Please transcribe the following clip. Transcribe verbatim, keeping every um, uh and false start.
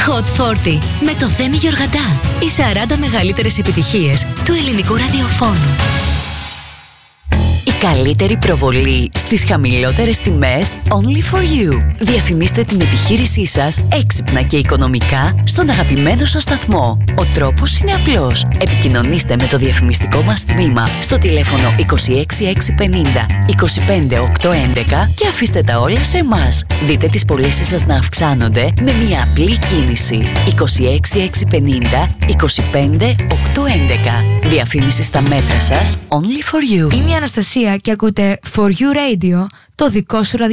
Hot σαράντα με το Θέμη Γιοργαντά. Οι σαράντα μεγαλύτερες επιτυχίες του ελληνικού ραδιοφώνου. Η καλύτερη προβολή στις χαμηλότερες τιμές only for you. Διαφημίστε την επιχείρησή σας έξυπνα και οικονομικά στον αγαπημένο σας σταθμό. Ο τρόπος είναι απλός. Επικοινωνήστε με το διαφημιστικό μας τμήμα στο τηλέφωνο είκοσι έξι εξακόσια πενήντα είκοσι πέντε οκτακόσια έντεκα και αφήστε τα όλα σε εμάς. Δείτε τις πωλήσεις σας να αυξάνονται με μια απλή κίνηση. είκοσι έξι εξακόσια πενήντα είκοσι πέντε οκτακόσια έντεκα. Διαφήμιση στα μέτρα σας only for you. Είμαι η Αναστασία και ακούτε For You Radio, το δικό σου ραδιοφωνικό.